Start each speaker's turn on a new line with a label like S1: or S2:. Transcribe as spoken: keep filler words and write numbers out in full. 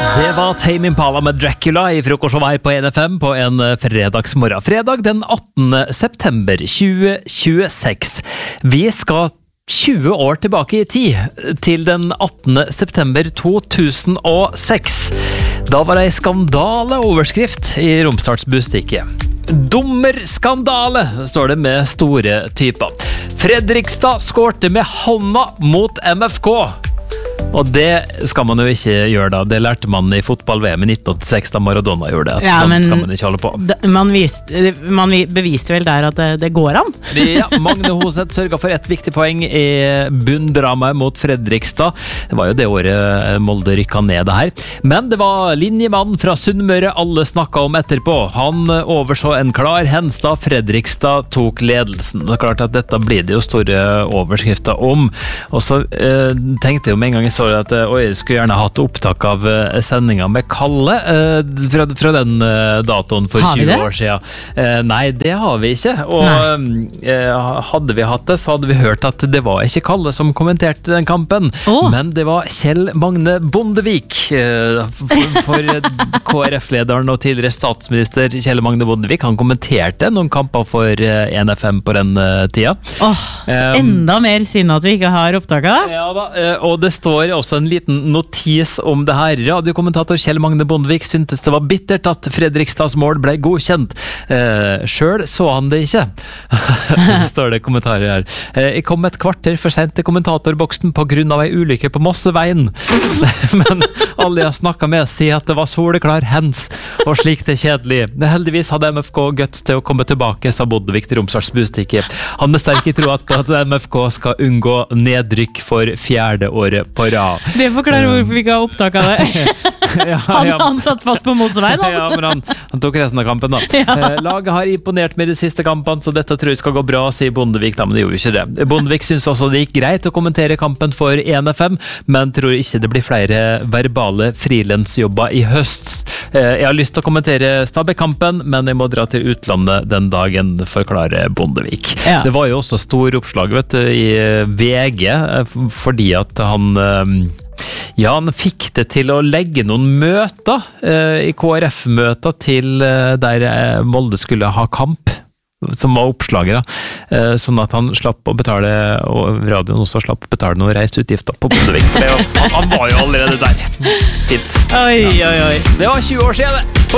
S1: Det var Tame Impala med Dracula i frokostom her på N F M på en fredagsmorgen. Fredag den attende september tjue tjueseks. Vi skal tjue år tilbake i tid, til den attende september to tusen og seks. Da var det en skandaleoverskrift i Romsdals Bustikke. Dommerskandale, står det med store typer. Fredrikstad skårte med hånda mot M F K. Og det skal man jo ikke gjøre da. Det lærte man i fotball-V M i nitten åttiseks da Maradona gjorde det.
S2: Ja,
S1: sånn
S2: men
S1: skal man ikke holde på.
S2: Man, viste, man beviste vel der at det, det går an.
S1: Ja, Magne Hoseth sørget for et viktig poeng i bunndramaet mot Fredrikstad. Det var jo det året Molde rykket ned det her. Men det var linjemannen fra Sunnmøre alle snakket om etterpå. Han overså en klar hens da Fredrikstad tok ledelsen. Det er klart at dette blir det jo store overskrifter om. Og så eh, tenkte jeg jo med en gang jeg så at oi, jeg skulle gjerne hatt opptak av sendingen med Kalle eh, fra, fra den eh, datoen for tjue år siden. Eh, nei, det har vi ikke. Og eh, hadde vi hatt det, så hadde vi hørt at det var ikke Kalle som kommenterte den kampen, oh. men det var Kjell Magne Bondevik. Eh, for for K R F-lederen og tidligere statsminister Kjell Magne Bondevik. Han kommenterte noen kamper for eh, N F M på den eh, tida.
S2: Oh, så enda um, mer synd at vi ikke har opptaket.
S1: Ja da, eh, og det står også en liten notis om det her. Radiokommentator Kjell Magne Bondevik syntes det var bittert at Fredrikstads mål ble godkjent. Eh, selv så han det ikke. står det kommentarer her. Eh, jeg kom et kvarter for sent til kommentatorboksen på grunn av en ulykke på Mosseveien. Men alle jeg snakket med sier at det var soleklar hens, og slik det er kjedelig. Heldigvis hadde M F K guts til å komme tilbake, sa Bondevik til Romsdals Bustikke. Han er sterk i troen på at M F K skal unngå nedrykk for fjerde året på rad.
S2: Det forklarer hvorfor vi ikke har opptak av det.
S1: ja,
S2: han,
S1: ja.
S2: han satt fast på Mosseveien.
S1: ja, men han, han tok resten av kampen da. Ja. Eh, laget har imponert med de siste kampene, så dette tror jeg skal gå bra, sier Bondevik, da, men det gjorde ikke det. Bondevik synes også det gikk greit å kommentere kampen for N F M, men tror ikke det blir flere verbale frilansjobber i høst. Eh, jeg har lyst til å kommentere Stabæk-kampen, men jeg må dra til utlandet den dagen, forklarer Bondevik. Ja. Det var jo også stor oppslag, vet du, i V G, fordi at han Ja, han fikk det til å legge noen møter eh, i K R F-møter til eh, der eh, Molde skulle ha kamp, som var oppslaget da. Eh, sånn at han slapp å betale, og radioen også slapp å betale noen reiseutgifter på Bondevik, for det var, han, han var jo allerede der. Fint.
S2: Oi,
S1: ja.
S2: oi, oi.
S1: Det var tjue år siden det.